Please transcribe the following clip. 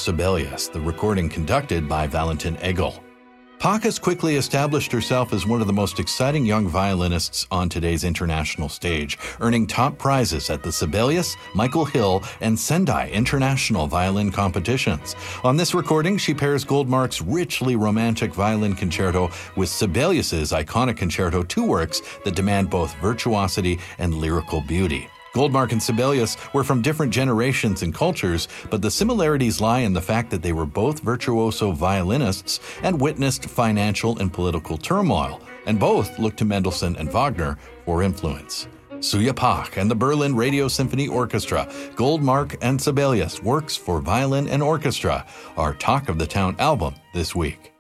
Sibelius, the recording conducted by Valentin Egel. Pach has quickly established herself as one of the most exciting young violinists on today's international stage, earning top prizes at the Sibelius, Michael Hill, and Sendai international violin competitions. On this recording, she pairs Goldmark's richly romantic violin concerto with Sibelius's iconic concerto, two works that demand both virtuosity and lyrical beauty. Goldmark and Sibelius were from different generations and cultures, but the similarities lie in the fact that they were both virtuoso violinists and witnessed financial and political turmoil, and both looked to Mendelssohn and Wagner for influence. Suya Pach and the Berlin Radio Symphony Orchestra, Goldmark and Sibelius, works for violin and orchestra, our Talk of the Town album this week.